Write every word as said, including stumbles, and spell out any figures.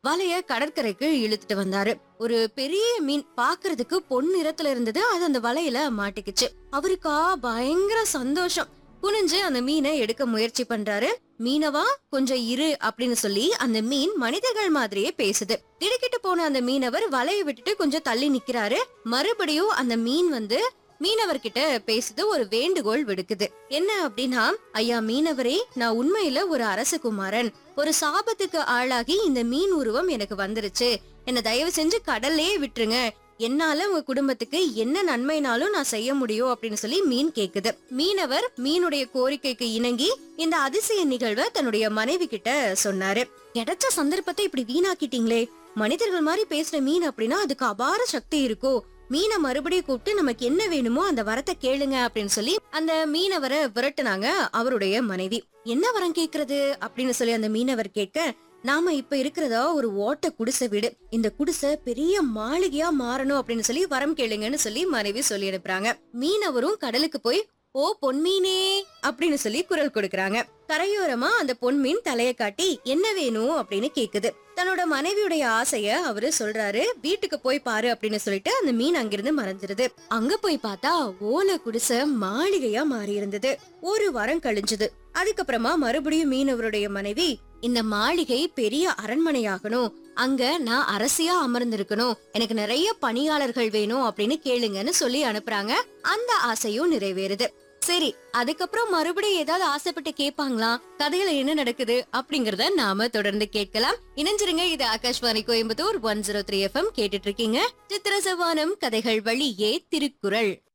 வலைய கடற்கரைக்கு இழுத்துட்டு வந்தாரு. ஒரு பெரிய மீன் பாக்குறதுக்கு பொன் நிறத்துல இருந்தது. அது அந்த வலையில மாட்டிக்கிச்சு. அவருக்கா பயங்கர சந்தோஷம். குனிஞ்சு அந்த மீனை எடுக்க முயற்சி பண்றாரு. மீனவா கொஞ்சம் இரு அப்படின்னு சொல்லி அந்த மீன் மனிதர்கள் மாதிரியே பேசுது. திடுக்கிட்டு போன அந்த மீனவர் வலையை விட்டுட்டு கொஞ்சம் தள்ளி நிக்கிறாரு. மறுபடியும் அந்த மீன் வந்து மீனவர்கிட்ட பேசுது, ஒரு வேண்டுகோள் விடுக்குது. என்ன அப்படின்னா, ஐயா மீனவரே, நான் உண்மையில ஒரு அரசகுமாரன். ஒரு சாபத்துக்கு ஆளாகி இந்த மீன் உருவம் எனக்கு வந்துருச்சு. என்ன தயவு செஞ்சு கடல்லே விட்டுருங்க. என்னால உங்க குடும்பத்துக்கு என்ன நன்மைனாலும் நான் செய்ய முடியும் அப்படின்னு சொல்லி மீன் கேக்குது. மீனவர் மீனுடைய கோரிக்கைக்கு இணங்கி இந்த அதிசய நிகழ்வை தன்னுடைய மனைவி கிட்ட சொன்னாரு. கிடைச்ச சந்தர்ப்பத்தை இப்படி வீணாக்கிட்டீங்களே. மனிதர்கள் மாதிரி பேசுற மீன் அப்படின்னா அதுக்கு அபார சக்தி இருக்கும். மீனை மறுபடியும் கூப்பிட்டு நமக்கு என்ன வேணுமோ அந்த வரத்தை கேளுங்க அப்படின்னு சொல்லி அந்த மீனவரை விரட்டுனாங்க அவருடைய மனைவி. என்ன வரம் கேக்குறது அப்படின்னு சொல்லி அந்த மீனவர் கேட்க, நாம இப்ப இருக்கிறதா ஒரு ஓட்ட குடிசை வீடு. இந்த குடிசை பெரிய மாளிகையா மாறணும் அப்படின்னு சொல்லி வரம் கேளுங்கன்னு சொல்லி மனைவி சொல்லி அனுப்புறாங்க. மீனவரும் கடலுக்கு போய், ஓ பொன்மீனே அப்படின்னு சொல்லி குரல் கொடுக்கறாங்க. கரையோரமா அந்த பொன்மீன் தலைய காட்டி என்ன வேணும் அப்படின்னு கேக்குது. தன்னோட மனைவியுடைய ஆசைய அவரு சொல்றாரு. வீட்டுக்கு போய் பாரு அப்படின்னு சொல்லிட்டு அந்த மீன் அங்கிருந்து மறைஞ்சிருது. அங்க போய் பார்த்தா ஓலை குடிசை மாளிகையா மாறி இருந்தது. ஒரு வாரம் கழிஞ்சது. அதுக்கப்புறமா மறுபடியும் மீனவருடைய மனைவி, இந்த மாளிகை பெரிய அரண்மனையாகணும், அங்க நான் அரசியா அமர்ந்திருக்கணும், எனக்கு நிறைய பணியாளர்கள் வேணும் அப்படின்னு கேளுங்கன்னு சொல்லி அனுப்புறாங்க. அந்த ஆசையும் நிறைவேறுது. சரி, அதுக்கப்புறம் மறுபடியும் ஏதாவது ஆசைப்பட்டு கேட்பாங்களா? கதையில என்ன நடக்குது அப்படிங்கறத நாம தொடர்ந்து கேட்கலாம். இணைஞ்சிருங்க. இது Akashvani Coimbatore one zero three FM. கேட்டுட்டு இருக்கீங்க சித்திர சவானம், கதைகள் வழியே திருக்குறள்.